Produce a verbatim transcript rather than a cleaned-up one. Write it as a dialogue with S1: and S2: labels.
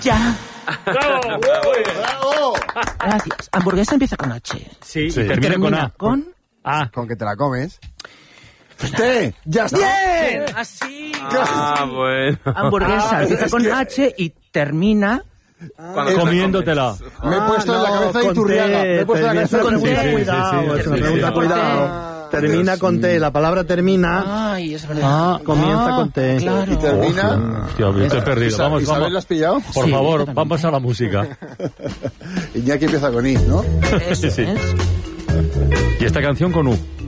S1: Ya.
S2: ¡Bravo!
S3: ¡Bravo!
S1: Gracias. Hamburguesa empieza con H.
S2: Sí,
S4: Sí.
S2: y termina con A.
S1: Con...
S2: A.
S3: Con que te la comes. ¡Te! ¡Ya está!
S1: ¡Bien! Así.
S5: Ah, bueno.
S1: Hamburguesa
S3: Ah,
S1: empieza
S3: es
S1: con
S3: que-
S1: H y termina...
S5: Cuando te la
S2: Comiéndotela.
S3: Me he
S4: Ah,
S3: puesto en la
S4: no,
S3: cabeza de
S4: con
S3: Iturriaga.
S4: T,
S3: Me he puesto en la cabeza de
S1: con
S3: Iturriaga.
S1: T.
S2: sí,
S4: Cuidado,
S2: sí,
S4: es
S2: sí,
S4: una
S2: sí,
S4: pregunta,
S2: sí.
S4: cuidado. Termina
S3: Dios
S4: con T,
S3: mío.
S4: la palabra termina,
S1: Ay, es verdad.
S2: Ah,
S4: comienza
S1: Ah,
S4: con T.
S1: Claro.
S3: Y termina...
S2: Hostia, yo estoy perdido.
S3: Isa-
S2: Vamos,
S3: ¿Isabel
S2: vamos.
S3: lo has pillado?
S2: Por
S1: Sí,
S2: favor,
S1: totalmente.
S2: vamos a la música.
S3: Iñaki empieza con I, ¿no?
S1: Eso
S2: Sí, sí.
S1: es.
S2: Y esta canción con U.